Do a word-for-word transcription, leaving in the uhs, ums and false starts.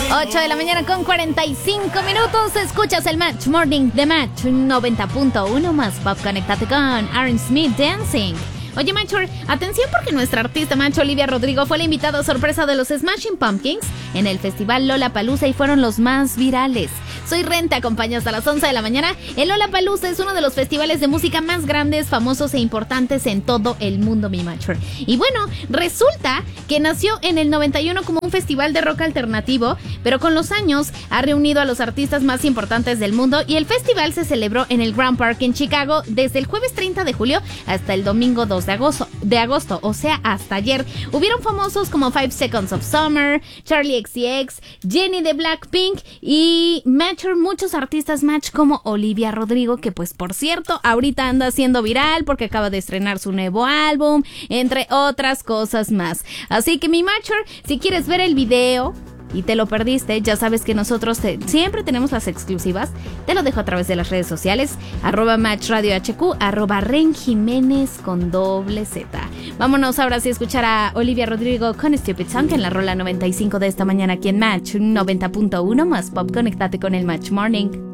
ocho de la mañana con cuarenta y cinco minutos. Escuchas el Match Morning de Match noventa punto uno más pop. Conéctate con Aaron Smith Dancing. Oye, Macho, atención porque nuestra artista Macho Olivia Rodrigo fue la invitada sorpresa de los Smashing Pumpkins en el festival Lollapalooza y fueron los más virales. Soy Ren, te acompaño hasta las once de la mañana. El Lollapalooza es uno de los festivales de música más grandes, famosos e importantes en todo el mundo, mi Macho. Y bueno, resulta que nació en el noventa y uno como un festival de rock alternativo, pero con los años ha reunido a los artistas más importantes del mundo y el festival se celebró en el Grand Park en Chicago desde el jueves treinta de julio hasta el domingo dos de agosto, de agosto, o sea, hasta ayer. Hubieron famosos como Five Seconds of Summer, Charlie X C X, Jennie de Blackpink y Match, muchos artistas Match como Olivia Rodrigo, que pues por cierto, ahorita anda haciendo viral porque acaba de estrenar su nuevo álbum, entre otras cosas más. Así que mi Matcher, si quieres ver el video y te lo perdiste, ya sabes que nosotros te, siempre tenemos las exclusivas. Te lo dejo a través de las redes sociales, arroba Match Radio H Q, arroba Ren Jiménez con doble Z. Vámonos ahora sí a escuchar a Olivia Rodrigo con Stupid Song en la rola noventa y cinco de esta mañana aquí en Match noventa punto uno más pop. Conéctate con el Match Morning.